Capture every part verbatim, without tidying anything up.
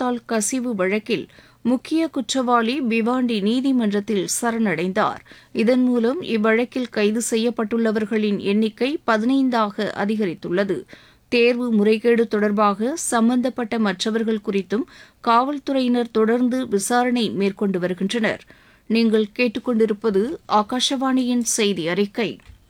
செய்தித்தாள் கசிவு வழக்கில் முக்கிய குற்றவாளி பிவாண்டி நீதிமன்றத்தில் சரணடைந்தார். இதன் மூலம் இவ்வழக்கில் கைது செய்யப்பட்டுள்ளவர்களின் எண்ணிக்கை பதினைந்தாக அதிகரித்துள்ளது. தேர்வு முறைகேடு தொடர்பாக சம்பந்தப்பட்ட மற்றவர்கள் குறித்தும் காவல்துறையினர் தொடர்ந்து விசாரணை மேற்கொண்டு வருகின்றனர். நீங்கள் கேட்டுக்கொண்டிருப்பது ஆகாஷவாணியின் செய்தி அறிக்கை.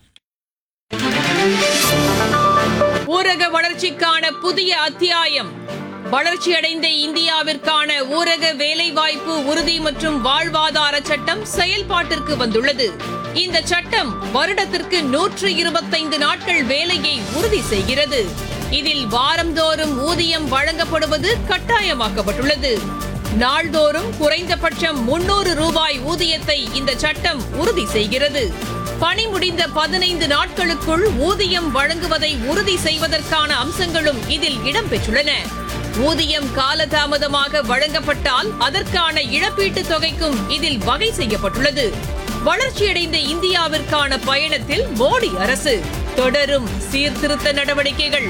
ஊரக வளர்ச்சிக்கான புதிய அத்தியாயம். வளர்ச்சியடைந்த இந்தியாவிற்கான ஊரக வேலைவாய்ப்பு உறுதி மற்றும் வாழ்வாதார சட்டம் செயல்பாட்டிற்கு வந்துள்ளது. இந்த சட்டம் வருடத்திற்கு நூற்று இருபத்தைந்து நாட்கள் வேலையை உறுதி செய்கிறது. இதில் வாரந்தோறும் ஊதியம் வழங்கப்படுவது கட்டாயமாக்கப்பட்டுள்ளது. நாள்தோறும் குறைந்தபட்சம் முன்னூறு ரூபாய் ஊதியத்தை இந்த சட்டம் உறுதி செய்கிறது. பணி முடிந்த பதினைந்து நாட்களுக்குள் ஊதியம் வழங்குவதை உறுதி செய்வதற்கான அம்சங்களும் இதில் இடம்பெற்றுள்ளன. ஊதியம் காலதாமதமாக வழங்கப்பட்டால் அதற்கான இழப்பீட்டுத் தொகைக்கும் இதில் வகை செய்யப்பட்டுள்ளது. வளர்ச்சியடைந்த இந்தியாவிற்கான பயணத்தில் மோடி அரசு தொடரும் சீர்திருத்த நடவடிக்கைகள்.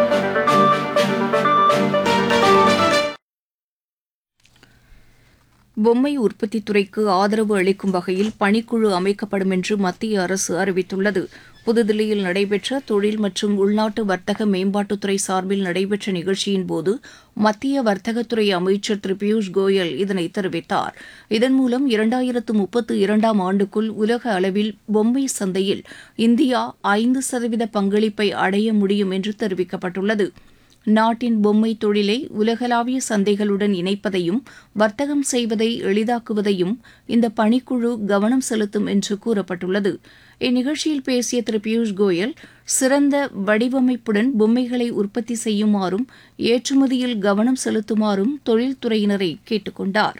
பொம்மை உற்பத்தித் துறைக்கு ஆதரவு அளிக்கும் வகையில் பணிக்குழு அமைக்கப்படும் என்று மத்திய அரசு அறிவித்துள்ளது. புதுதில்லியில் நடைபெற்ற தொழில் மற்றும் உள்நாட்டு வர்த்தக மேம்பாட்டுத்துறை சார்பில் நடைபெற்ற நிகழ்ச்சியின்போது மத்திய வர்த்தகத்துறை அமைச்சர் திரு பியூஷ் கோயல் இதனை தெரிவித்தார். இதன் மூலம் இரண்டாயிரத்து முப்பத்து இரண்டாம் ஆண்டுக்குள் உலக அளவில் பொம்மை சந்தையில் இந்தியா ஐந்து சதவீத பங்களிப்பை அடைய முடியும் என்று தெரிவிக்கப்பட்டுள்ளது. நாட்டின் பொம்மை தொழிலை உலகளாவிய சந்தைகளுடன் இணைப்பதையும் வர்த்தகம் செய்வதை எளிதாக்குவதையும் இந்த பணிக்குழு கவனம் செலுத்தும் என்று கூறப்பட்டுள்ளது. இந்நிகழ்ச்சியில் பேசிய திரு பியூஷ் கோயல் சிறந்த வடிவமைப்புடன் பொம்மைகளை உற்பத்தி செய்யுமாறும் ஏற்றுமதியில் கவனம் செலுத்துமாறும் தொழில்துறையினரை கேட்டுக் கொண்டார்.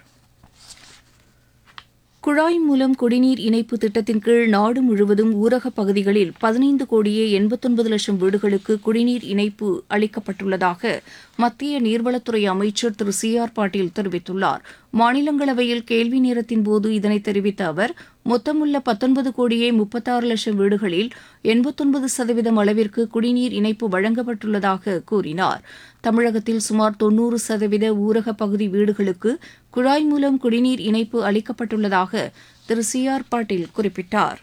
குழாய் மூலம் குடிநீர் இணைப்பு திட்டத்தின் கீழ் நாடு முழுவதும் ஊரகப் பகுதிகளில் பதினைந்து கோடியே எண்பத்தொன்பது லட்சம் வீடுகளுக்கு குடிநீர் இணைப்பு அளிக்கப்பட்டுள்ளதாக மத்திய நீர்வளத்துறை அமைச்சர் திரு சி ஆர் பாட்டீல் தெரிவித்துள்ளார். மாநிலங்களவையில் கேள்வி நேரத்தின்போது இதனை தெரிவித்த அவர் மொத்தமுள்ள பத்தொன்பது கோடியே முப்பத்தாறு லட்சம் வீடுகளில் எண்பத்தொன்பது சதவீதம் அளவிற்கு குடிநீர் இணைப்பு வழங்கப்பட்டுள்ளதாக கூறினார். தமிழகத்தில் சுமார் தொன்னூறு சதவீத ஊரகப் பகுதி வீடுகளுக்கு குழாய் மூலம் குடிநீர் இணைப்பு அளிக்கப்பட்டுள்ளதாக திரு சி ஆர் பாட்டீல் குறிப்பிட்டார்.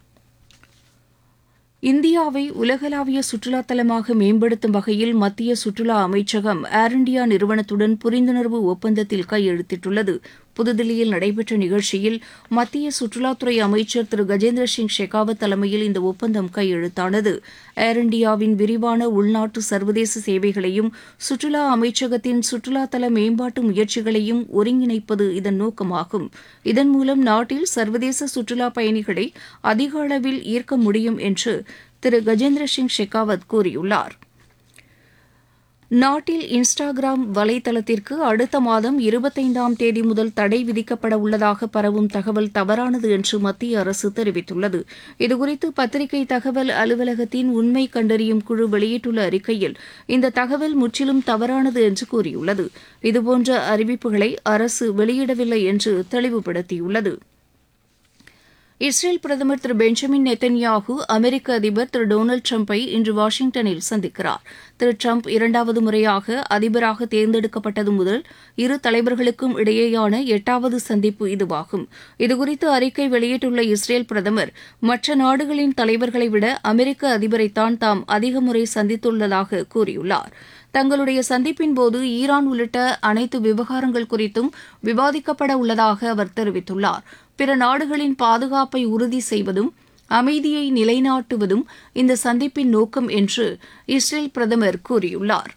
இந்தியாவை உலகளாவிய சுற்றுலா தலமாக மேம்படுத்தும் வகையில் மத்திய சுற்றுலா அமைச்சகம் ஏர் இண்டியா நிறுவனத்துடன் புரிந்துணர்வு ஒப்பந்தத்தில் கையெழுத்திட்டுள்ளது. புதுதில்லியில் நடைபெற்ற நிகழ்ச்சியில் மத்திய சுற்றுலாத்துறை அமைச்சர் திரு கஜேந்திர சிங் ஷெகாவத் தலைமையில் இந்த ஒப்பந்தம் கையெழுத்தானது. ஏர் இண்டியாவின் விரிவான உள்நாட்டு சர்வதேச சேவைகளையும் சுற்றுலா அமைச்சகத்தின் சுற்றுலா தல மேம்பாட்டு முயற்சிகளையும் ஒருங்கிணைப்பது இதன் நோக்கமாகும். இதன் மூலம் நாட்டில் சர்வதேச சுற்றுலா பயணிகளை அதிக அளவில் ஈர்க்க முடியும் என்று திரு கஜேந்திர சிங் ஷெகாவத் கூறியுள்ளார். நாட்டில் இன்ஸ்டாகிராம் வலைதளத்திற்கு அடுத்த மாதம் இருபத்தைந்தாம் தேதி முதல் தடை விதிக்கப்பட உள்ளதாக பரவும் தகவல் தவறானது என்று மத்திய அரசு தெரிவித்துள்ளது. இதுகுறித்து பத்திரிகை தகவல் அலுவலகத்தின் உண்மை கண்டறியும் குழு வெளியிட்டுள்ள அறிக்கையில் இந்த தகவல் முற்றிலும் தவறானது என்று கூறியுள்ளது. இதுபோன்ற அறிவிப்புகளை அரசு வெளியிடவில்லை என்று தெளிவுபடுத்தியுள்ளது. இஸ்ரேல் பிரதமர் திரு பெஞ்சமின் நெத்தன்யாகு அமெரிக்க அதிபர் திரு டொனால்டு டிரம்பை இன்று வாஷிங்டனில் சந்திக்கிறார். திரு டிரம்ப் இரண்டாவது முறையாக அதிபராக தேர்ந்தெடுக்கப்பட்டது முதல் இரு தலைவர்களுக்கும் இடையேயான எட்டாவது சந்திப்பு இதுவாகும். இதுகுறித்து அறிக்கை வெளியிட்டுள்ள இஸ்ரேல் பிரதமர் மற்ற நாடுகளின் தலைவர்களை விட அமெரிக்க அதிபரைத்தான் தாம் அதிக முறை சந்தித்துள்ளதாக கூறியுள்ளார். தங்களுடைய சந்திப்பின்போது ஈரான் உள்ளிட்ட அனைத்து விவகாரங்கள் குறித்தும் விவாதிக்கப்பட உள்ளதாக அவர் தெரிவித்துள்ளார். பிற நாடுகளின் பாதுகாப்பை உறுதி செய்வதும் அமைதியை நிலைநாட்டுவதும் இந்த சந்திப்பின் நோக்கம் என்று இஸ்ரேல் பிரதமர் கூறியுள்ளார்.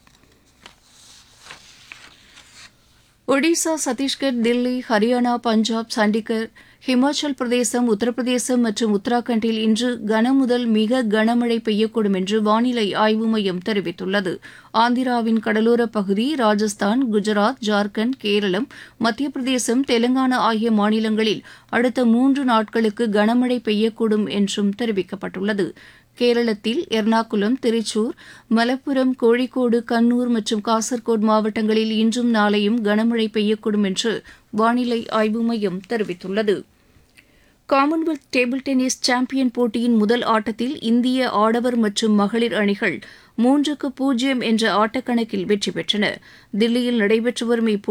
ஒடிசா, சத்தீஸ்கர், தில்லி, ஹரியானா, பஞ்சாப், சண்டிகர், ஹிமாச்சல் பிரதேசம், உத்தரப்பிரதேசம் மற்றும் உத்தராகண்டில் இன்று கனமுதல் மிக கனமழை பெய்யக்கூடும் என்று வானிலை ஆய்வு மையம் தெரிவித்துள்ளது. ஆந்திராவின் கடலோரப் பகுதி, ராஜஸ்தான், குஜராத், ஜார்க்கண்ட், கேரளம், மத்திய பிரதேசம், தெலங்கானா ஆகிய மாநிலங்களில் அடுத்த மூன்று நாட்களுக்கு கனமழை பெய்யக்கூடும் என்றும் தெரிவிக்கப்பட்டுள்ளது. கேரளத்தில் எர்ணாகுளம், திருச்சூர், மலப்புரம், கோழிக்கோடு, கண்ணூர் மற்றும் காசர்கோடு மாவட்டங்களில் இன்றும் நாளையும் கனமழை பெய்யக்கூடும் என்று வானிலை ஆய்வு மையம் தெரிவித்துள்ளது. காமன்வெல்த் டேபிள் டென்னிஸ் சாம்பியன் போட்டியின் முதல் ஆட்டத்தில் இந்திய ஆடவர் மற்றும் மகளிர் அணிகள் மூன்றுக்கு பூஜ்ஜியம் என்ற ஆட்டக்கணக்கில் வெற்றி பெற்றன. தில்லியில் நடைபெற்று வரும் இப்போட்டி